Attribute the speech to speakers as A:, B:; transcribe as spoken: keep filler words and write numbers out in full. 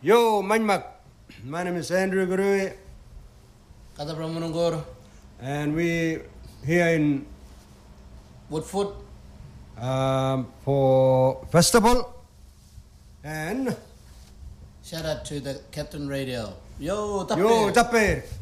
A: Yo, Manmak. My name is Andrew Gurui.
B: Kata Pramunungur.
A: And we here in
B: Woodfoot.
A: Um, for festival. And
B: shout out to the Captain Radio. Yo, Tappe.
A: Yo, Tappe.